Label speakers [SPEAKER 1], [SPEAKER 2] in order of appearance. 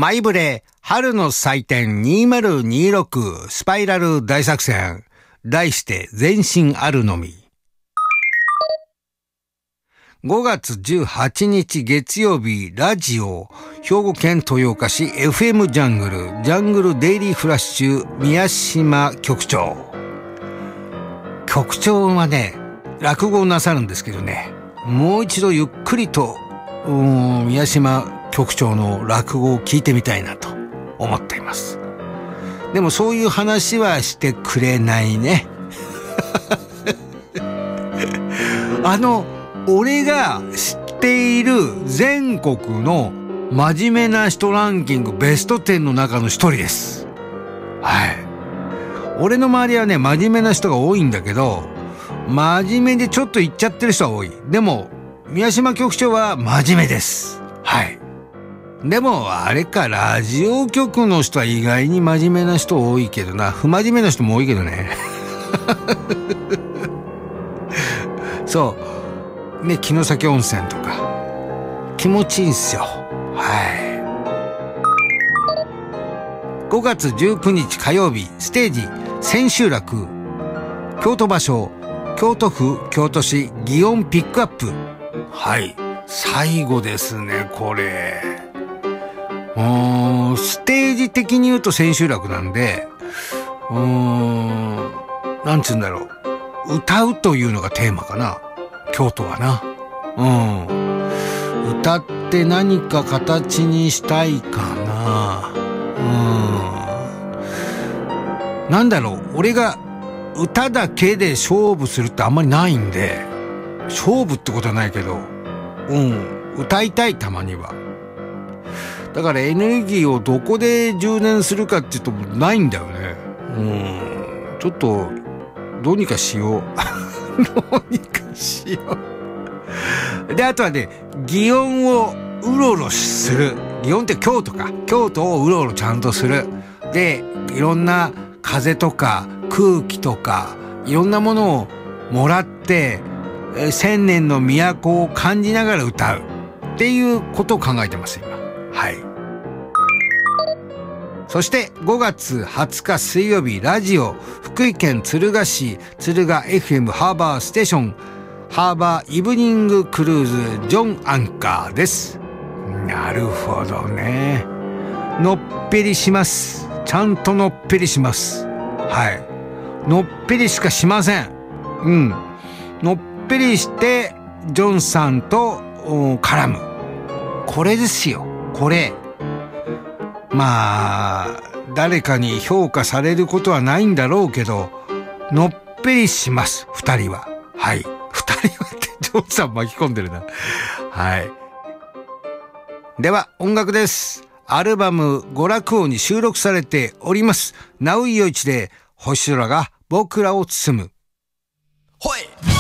[SPEAKER 1] マイブレ春の祭典2026スパイラル大作戦。題して全身あるのみ。5月18日月曜日、ラジオ兵庫県豊岡市 FM ジャングルデイリーフラッシュ宮島局長。局長はね、落語をなさるんですけどね、もう一度ゆっくりと宮島局長の落語を聞いてみたいなと思っています。でもそういう話はしてくれないね。俺が知っている全国の真面目な人ランキングベスト10の中の一人です。はい。俺の周りはね、真面目な人が多いんだけど、真面目でちょっと言っちゃってる人は多い。でも、宮島局長は真面目です。はい。でも、あれか、ラジオ局の人は意外に真面目な人多いけどな。不真面目な人も多いけどね。そう。ね、城崎温泉とか。気持ちいいんすよ。はい。5月19日火曜日、ステージ、千秋楽。京都場所、京都府、京都市、祇園ピックアップ。はい。最後ですね、これ。ステージ的に言うと千秋楽なんで、なんつうんだろう。歌うというのがテーマかな。京都はな。歌って何か形にしたいかな。なんだろう。俺が歌だけで勝負するってあんまりないんで、勝負ってことはないけど、歌いたい、たまには。だからエネルギーをどこで充電するかって言うとないんだよね。ちょっとどうにかしよう。どうにかしよう。で、あとはね、祇園をうろうろする。祇園って京都か。京都をうろうろちゃんとする。で、いろんな風とか空気とかいろんなものをもらって、千年の都を感じながら歌うっていうことを考えてます今。はい。そして5月20日水曜日、ラジオ福井県敦賀市敦賀 FM ハーバーステーションハーバーイブニングクルーズジョンアンカーです。なるほどね。のっぺりします。ちゃんとのっぺりします。はい。のっぺりしかしません。のっぺりしてジョンさんと絡む。これですよ。これ。まあ、誰かに評価されることはないんだろうけど、のっぺりします。二人は。はい。二人はってジョンさん巻き込んでるな。はい。では、音楽です。アルバム娯楽王に収録されております。ナウイヨイチで星空が僕らを包む。
[SPEAKER 2] ほい